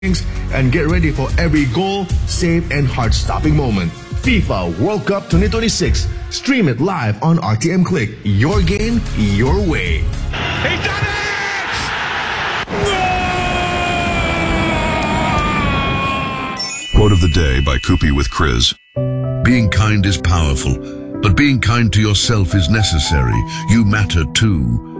and get ready for every goal, save, and heart-stopping moment. FIFA World Cup 2026. Stream it live on RTM Click. Your game, your way. He's done it! Quote of the day by Kupi with Chris. Being kind is powerful, but being kind to yourself is necessary. You matter too.